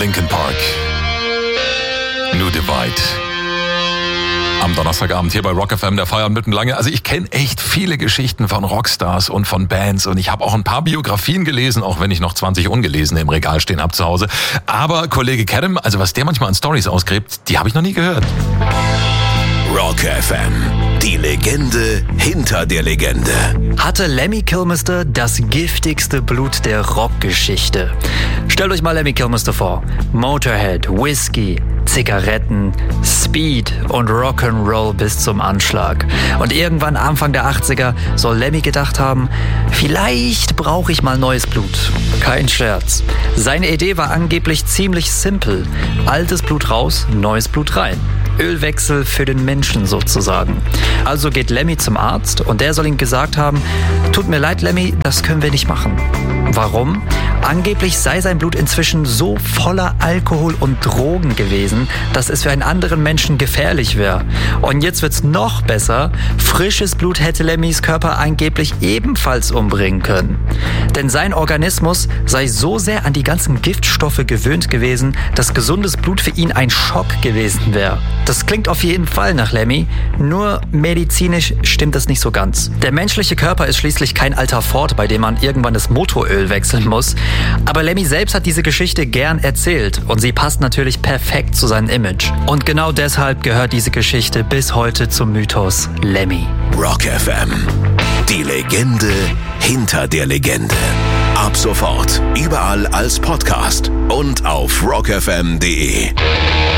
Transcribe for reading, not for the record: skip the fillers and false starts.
Linkin Park. New Divide. Am Donnerstagabend hier bei Rock FM, der Feierabend mitten lange. Also ich kenne echt viele Geschichten von Rockstars und von Bands und ich habe auch ein paar Biografien gelesen, auch wenn ich noch 20 ungelesene im Regal stehen habe zu Hause. Aber Kollege Kerem, also was der manchmal an Storys ausgräbt, die habe ich noch nie gehört. Rock FM, die Legende hinter der Legende. Hatte Lemmy Kilmister das giftigste Blut der Rockgeschichte? Stellt euch mal Lemmy Kilmister vor. Motorhead, Whisky, Zigaretten, Speed und Rock'n'Roll bis zum Anschlag. Und irgendwann Anfang der 80er soll Lemmy gedacht haben, vielleicht brauche ich mal neues Blut. Kein Scherz. Seine Idee war angeblich ziemlich simpel. Altes Blut raus, neues Blut rein. Ölwechsel für den Menschen sozusagen. Also geht Lemmy zum Arzt und der soll ihm gesagt haben, tut mir leid Lemmy, das können wir nicht machen. Warum? Angeblich sei sein Blut inzwischen so voller Alkohol und Drogen gewesen, dass es für einen anderen Menschen gefährlich wäre. Und jetzt wird's noch besser. Frisches Blut hätte Lemmys Körper angeblich ebenfalls umbringen können. Denn sein Organismus sei so sehr an die ganzen Giftstoffe gewöhnt gewesen, dass gesundes Blut für ihn ein Schock gewesen wäre. Das klingt auf jeden Fall nach Lemmy, nur medizinisch stimmt das nicht so ganz. Der menschliche Körper ist schließlich kein alter Ford, bei dem man irgendwann das Motoröl wechseln muss. Aber Lemmy selbst hat diese Geschichte gern erzählt und sie passt natürlich perfekt zu seinem Image. Und genau deshalb gehört diese Geschichte bis heute zum Mythos Lemmy. Rock FM, die Legende hinter der Legende. Ab sofort überall als Podcast und auf rockfm.de.